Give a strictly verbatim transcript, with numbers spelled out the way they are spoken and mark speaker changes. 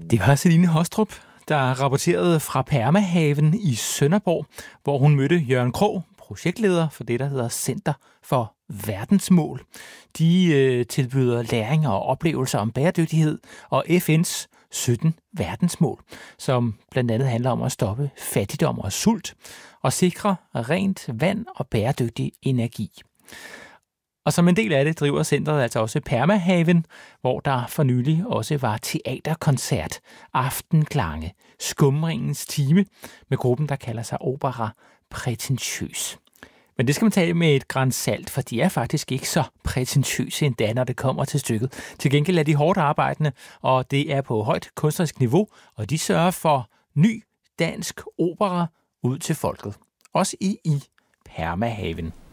Speaker 1: Det var Celine Hostrup, der rapporterede fra Permahaven i Sønderborg, hvor hun mødte Jørgen Krog, projektleder for det, der hedder Center for Verdensmål. De øh, tilbyder læring og oplevelser om bæredygtighed og F N's sytten verdensmål, som blandt andet handler om at stoppe fattigdom og sult og sikre rent vand og bæredygtig energi. Og som en del af det driver centret altså også Permahaven, hvor der for nylig også var teaterkoncert, aftenklange, skumringens time med gruppen, der kalder sig Opera Prætentiøs. Men det skal man tage med et gran salt, for de er faktisk ikke så prætentiøse endda, når det kommer til stykket. Til gengæld er de hårdt arbejdende, og det er på højt kunstnerisk niveau, og de sørger for ny dansk opera ud til folket. Også i, i Permahaven.